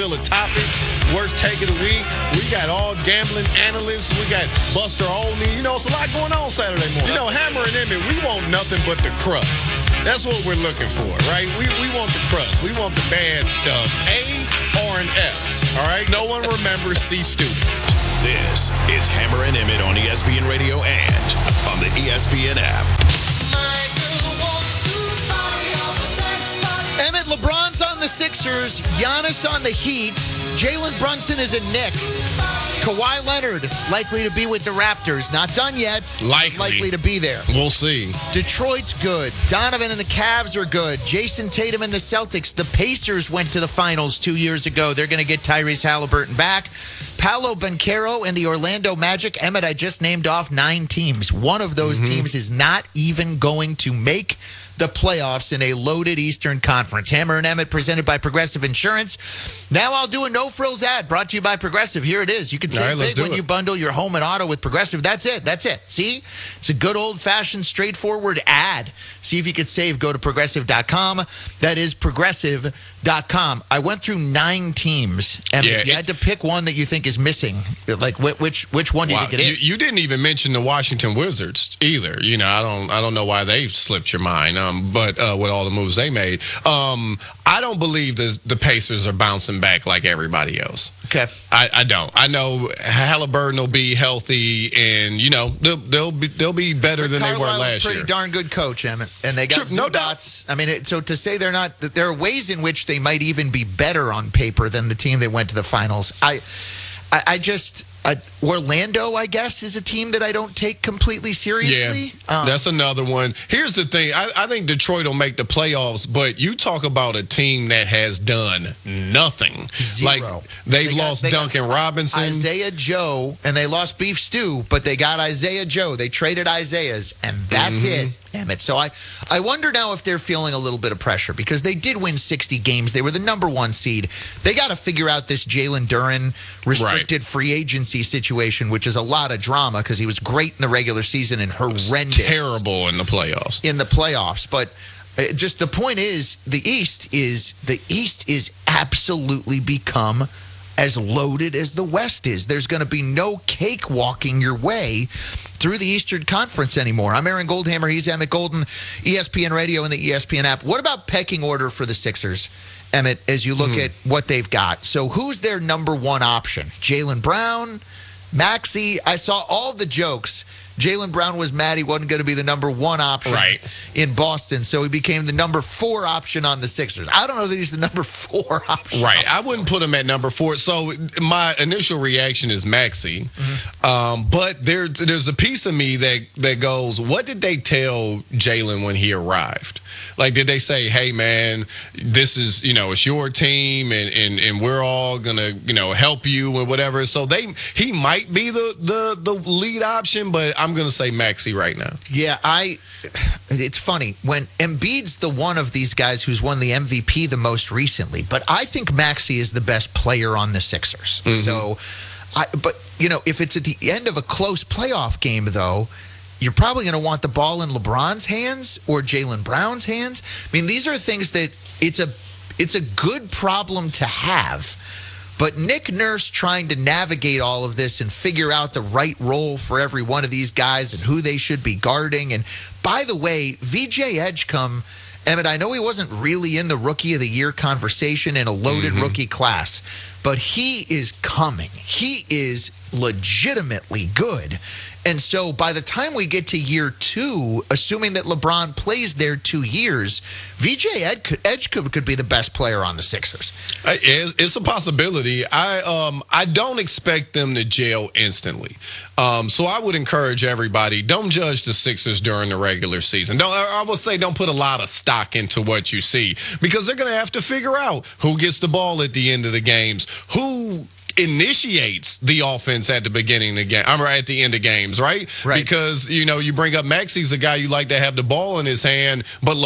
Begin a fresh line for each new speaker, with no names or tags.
wheel of topics, worst take of the week. We got all gambling analysts. We got Buster Olney. You know, it's a lot going on Saturday morning. You know, Hammer and Emmett, we want nothing but the crust. That's what we're looking for, right? We want the crust. We want the bad stuff. A or an F, all right? No one remembers C students.
This is Hammer and Emmett on ESPN Radio and on the ESPN app.
Emmett, LeBron's on the Sixers, Giannis on the Heat, Jalen Brunson is a Knick, Kawhi Leonard likely to be with the Raptors. Not done yet. Likely to be there.
We'll see.
Detroit's good. Donovan and the Cavs are good. Jason Tatum and the Celtics. The Pacers went to the finals 2 years ago. They're going to get Tyrese Halliburton back. Paolo Banchero and the Orlando Magic. Emmett, I just named off 9 teams. One of those teams is not even going to make the playoffs in a loaded Eastern Conference. Hammer and Emmett presented by Progressive Insurance. Now I'll do a no-frills ad brought to you by Progressive. Here it is. You can save big when you bundle your home and auto with Progressive. That's it. See? It's a good old-fashioned, straightforward ad. See if you could save. Go to Progressive.com. That is Progressive.com. I went through 9 teams. And if you had to pick one that you think is missing, like which one do you think it is?
You didn't even mention the Washington Wizards either. You know, I don't know why they slipped your mind. But with all the moves they made, I don't believe the Pacers are bouncing back like everybody else.
Okay,
I don't. I know Halliburton will be healthy, and you know they'll be better than they were last year.
Pretty darn good coach, Emmett, and they got no dots. I mean, so to say they're not, there are ways in which they might even be better on paper than the team that went to the finals. Orlando, I guess, is a team that I don't take completely seriously.
Yeah, that's another one. Here's the thing. I think Detroit will make the playoffs, but you talk about a team that has done nothing.
Zero.
Like, they lost Duncan Robinson.
Isaiah Joe, and they lost Beef Stew, but they got Isaiah Joe. They traded Isaiah's, and that's it. Emmett. So I wonder now if they're feeling a little bit of pressure because they did win 60 games. They were the number 1 seed. They got to figure out this Jalen Duren restricted free agency situation, which is a lot of drama because he was great in the regular season and horrendous.
Terrible in the playoffs.
But just the point is, the East is absolutely become as loaded as the West is. There's going to be no cakewalking your way through the Eastern Conference anymore. I'm Aaron Goldhammer. He's Emmett Golden, ESPN Radio and the ESPN app. What about pecking order for the Sixers, Emmett, as you look at what they've got? So who's their number 1 option? Jaylen Brown? Maxey? I saw all the jokes. Jaylen Brown was mad he wasn't going to be the number 1 option in Boston, so he became the number 4 option on the Sixers. I don't know that he's the number 4 option.
Right. I wouldn't put him at number 4. So my initial reaction is Maxey. But there's a piece of me that goes, what did they tell Jalen when he arrived? Like, did they say, hey, man, this is, it's your team and we're all going to, help you and whatever. So he might be the lead option, but I'm going to say Maxey right now.
Yeah, it's funny. When Embiid's the one of these guys who's won the MVP the most recently, but I think Maxey is the best player on the Sixers. So, if it's at the end of a close playoff game, though, you're probably going to want the ball in LeBron's hands or Jaylen Brown's hands. I mean, these are things that it's a good problem to have. But Nick Nurse trying to navigate all of this and figure out the right role for every one of these guys and who they should be guarding. And by the way, VJ Edgecombe, Emmett, I know he wasn't really in the Rookie of the Year conversation in a loaded rookie class, but he is coming. He is legitimately good. And so by the time we get to year 2, assuming that LeBron plays there 2 years, VJ Edgecombe could be the best player on the Sixers.
It's a possibility. I don't expect them to gel instantly. So I would encourage everybody, don't judge the Sixers during the regular season. I will say don't put a lot of stock into what you see because they're going to have to figure out who gets the ball at the end of the games, who initiates the offense at the beginning of the game, at the end of games, right? Because, you bring up Maxey's a guy you like to have the ball in his hand, but